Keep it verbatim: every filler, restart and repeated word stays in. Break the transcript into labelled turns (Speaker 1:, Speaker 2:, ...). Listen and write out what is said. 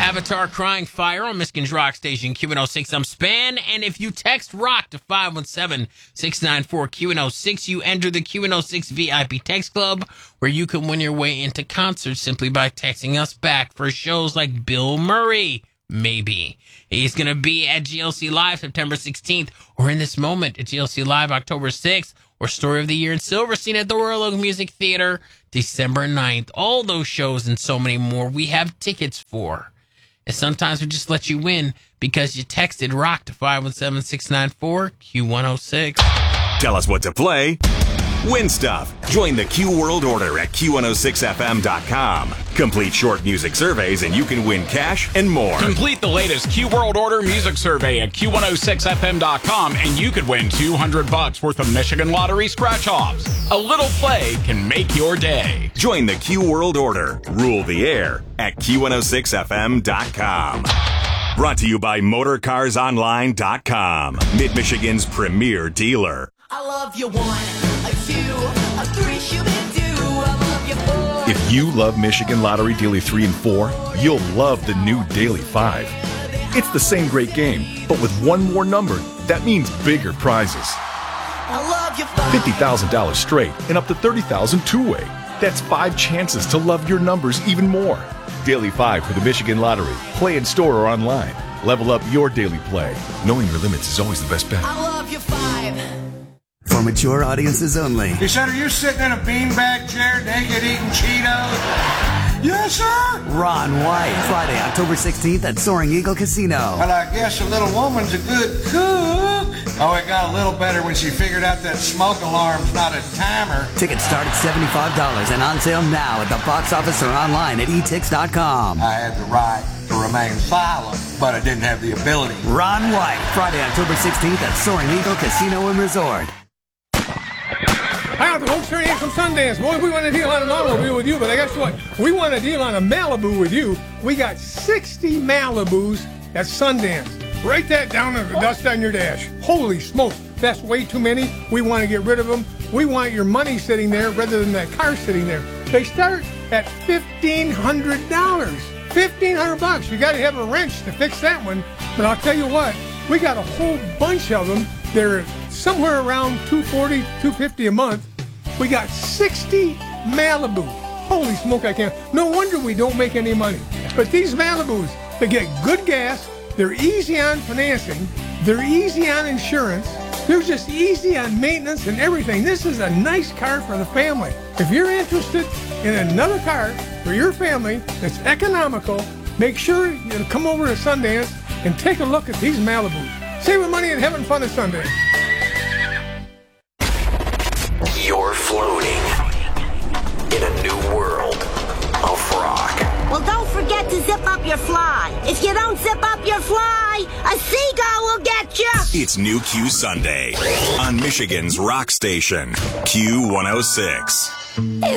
Speaker 1: Avatar Crying Fire on Michigan's Rock Station, Q one oh six. I'm Span, and if you text ROCK to five one seven, six nine four, Q one oh six, you enter the Q one oh six V I P Text Club, where you can win your way into concerts simply by texting us back for shows like Bill Murray, maybe. He's going to be at G L C Live September sixteenth, or in this moment at G L C Live October sixth, or Story of the Year in Silverstein at the Royal Oak Music Theater December ninth. All those shows and so many more we have tickets for. And sometimes we just let you win because you texted ROCK to five one seven, six nine four, Q one oh six.
Speaker 2: Tell us what to play. Win stuff. Join the Q World Order at Q one oh six F M dot com. Complete short music surveys and you can win cash and more.
Speaker 3: Complete the latest Q World Order music survey at Q one oh six F M dot com and you could win two hundred bucks worth of Michigan Lottery scratch-offs. A little play can make your day.
Speaker 2: Join the Q World Order. Rule the air at Q one oh six F M dot com. Brought to you by Motor Cars Online dot com. Mid-Michigan's premier dealer.
Speaker 4: I love you one, a two, a three, shoo-be-doo. I love you four.
Speaker 5: If you love Michigan Lottery Daily three and four, you'll love the new Daily five. It's the same great game, but with one more number, that means bigger prizes.
Speaker 4: I love you five.
Speaker 5: fifty thousand dollars straight and up to thirty thousand dollars two-way. That's five chances to love your numbers even more. Daily five for the Michigan Lottery. Play in store or online. Level up your daily play. Knowing your limits is always the best bet.
Speaker 4: I love you five.
Speaker 6: For mature audiences only.
Speaker 7: Hey, son, are you sitting in a beanbag chair naked eating Cheetos? Yes, sir.
Speaker 6: Ron White, Friday, October sixteenth at Soaring Eagle Casino.
Speaker 7: Well, I guess a little woman's a good cook. Oh, it got a little better when she figured out that smoke alarm's not a timer.
Speaker 6: Tickets start at seventy-five dollars and on sale now at the box office or online at e tix dot com.
Speaker 7: I had the right to remain silent, but I didn't have the ability.
Speaker 6: Ron White, Friday, October sixteenth at Soaring Eagle Casino and Resort.
Speaker 8: Hi, the folks turning in from Sundance. Boy, we want to deal on an automobile with you, but I guess what? We want to deal on a Malibu with you. We got sixty Malibus at Sundance. Write that down in the dust on your dash. Holy smoke, that's way too many. We want to get rid of them. We want your money sitting there rather than that car sitting there. They start at fifteen hundred dollars. fifteen hundred bucks. You got to have a wrench to fix that one. But I'll tell you what, we got a whole bunch of them. They're somewhere around two forty, two fifty a month. We got sixty Malibu. Holy smoke, I can't. No wonder we don't make any money. But these Malibus, they get good gas. They're easy on financing. They're easy on insurance. They're just easy on maintenance and everything. This is a nice car for the family. If you're interested in another car for your family that's economical, make sure you come over to Sundance and take a look at these Malibus. Saving money and having fun at Sundance.
Speaker 9: You're floating in a new world of rock.
Speaker 10: Well, don't forget to zip up your fly. If you don't zip up your fly, a seagull will get you.
Speaker 2: It's New Q Sunday on Michigan's Rock Station, Q one oh six.